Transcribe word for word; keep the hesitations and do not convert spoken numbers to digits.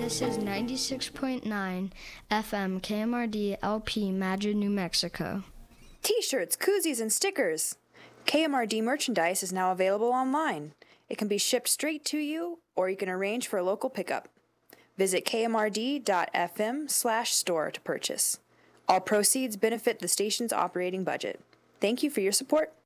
This is ninety-six point nine F M K M R D L P Madrid, New Mexico. T-shirts, koozies, and stickers. K M R D merchandise is now available online. It can be shipped straight to you, or you can arrange for a local pickup. Visit k m r d dot f m slash store to purchase. All proceeds benefit the station's operating budget. Thank you for your support.